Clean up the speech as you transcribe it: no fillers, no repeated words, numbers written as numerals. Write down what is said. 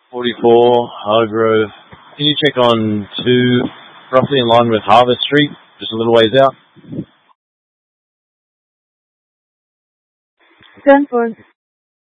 44 Hargrove. Can you check on 2, roughly in line with Harvest Street, just a little ways out? 10-4.